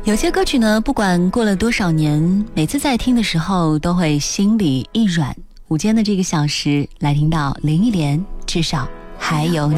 有些歌曲呢，不管过了多少年，每次在听的时候都会心里一软。午间的这个小时来听到林忆莲，至少还有你。